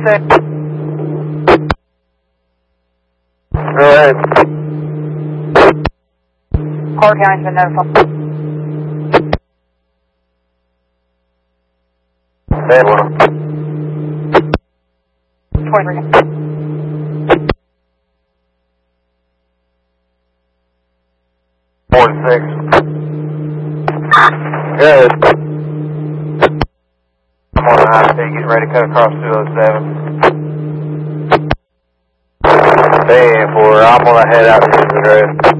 6. Go ahead. Clark County's been notified. Bad one. 23. Four and 6. Good. I'm on the high speed, getting ready to cut across 207. Stay in for, I'm gonna head out to the road.